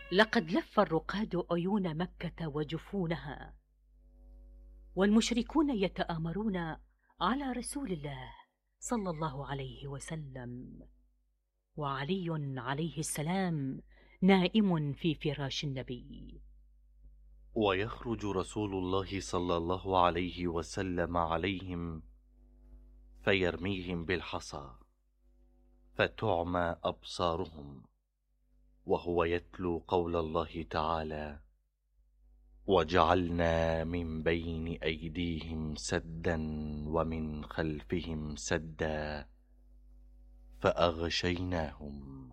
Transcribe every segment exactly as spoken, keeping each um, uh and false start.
لقد لف الرقاد عيون مكة وجفونها، والمشركون يتآمرون على رسول الله صلى الله عليه وسلم، وعلي عليه السلام نائم في فراش النبي. ويخرج رسول الله صلى الله عليه وسلم عليهم فيرميهم بالحصى فتعمى أبصارهم، وهو يتلو قول الله تعالى: وجعلنا من بين أيديهم سدا ومن خلفهم سدا فأغشيناهم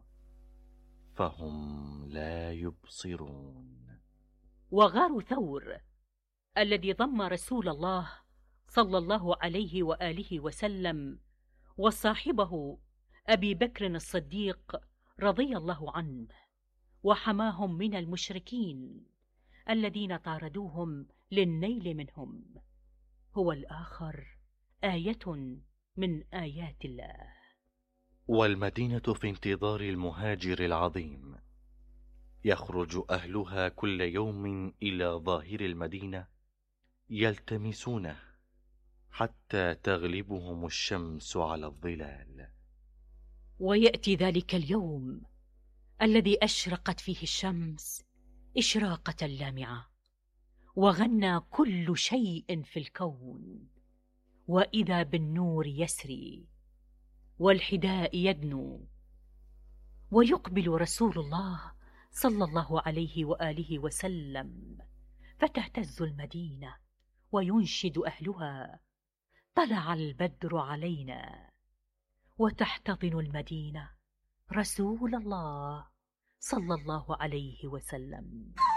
فهم لا يبصرون. وغار ثور الذي ضم رسول الله صلى الله عليه وآله وسلم وصاحبه أبي بكر الصديق رضي الله عنه وحماهم من المشركين الذين طاردوهم للنيل منهم، هو الآخر آية من آيات الله. والمدينة في انتظار المهاجر العظيم، يخرج أهلها كل يوم إلى ظاهر المدينة يلتمسونه حتى تغلبهم الشمس على الظلال. ويأتي ذلك اليوم الذي أشرقت فيه الشمس إشراقة لامعة، وغنى كل شيء في الكون، وإذا بالنور يسري والحداء يدنو، ويقبل رسول الله صلى الله عليه وآله وسلم، فتهتز المدينة وينشد أهلها: طلع البدر علينا، وتحتضن المدينة رسول الله صلى الله عليه وسلم.